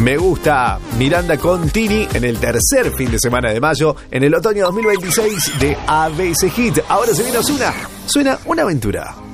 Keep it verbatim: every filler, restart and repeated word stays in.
Me Gusta Miranda con Tini en el tercer fin de semana de mayo, en el otoño dos mil veintiséis de A B C Hit. Ahora se viene Ozuna. Suena Una Aventura.